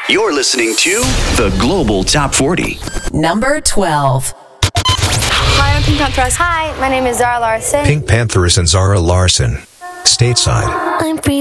You're listening to the Global Top 40. Number 12. Hi, I'm Pink Panthers. Hi, my name is Zara Larson. Pink Panthers and Zara Larson. Stateside. I'm free.